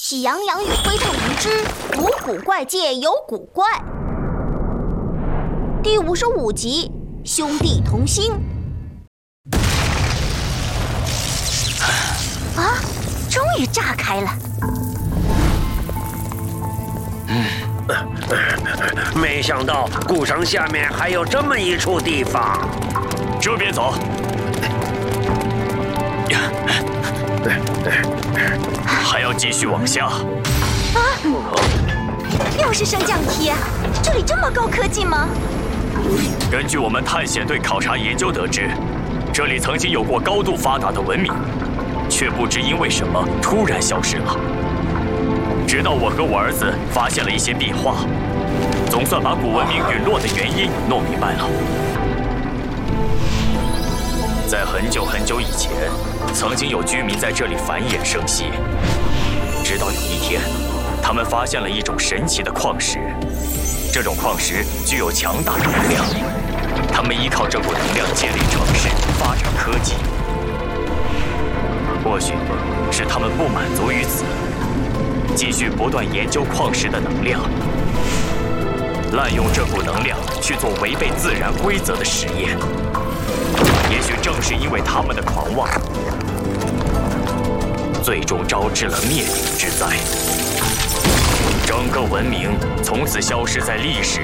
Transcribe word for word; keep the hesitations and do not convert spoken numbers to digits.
喜羊羊与灰兔灵之古古怪界有古怪，第五十五集，兄弟同心。啊，终于炸开了！ 嗯，没想到古城下面还有这么一处地方。 这边走。还要继续往下。 啊！又是升降梯，这里这么高科技吗？ 根据我们探险队考察研究得知，这里曾经有过高度发达的文明，却不知因为什么突然消失了。直到我和我儿子发现了一些壁画，总算把古文明陨落的原因弄明白了。在很久很久以前，曾经有居民在这里繁衍生息，直到有一天，他们发现了一种神奇的矿石。这种矿石具有强大的能量，他们依靠这股能量建立城市，发展科技。或许是他们不满足于此，继续不断研究矿石的能量，滥用这股能量去做违背自然规则的实验。也许正是因为他们的狂妄，最终招致了灭顶之灾。整个文明从此消失在历史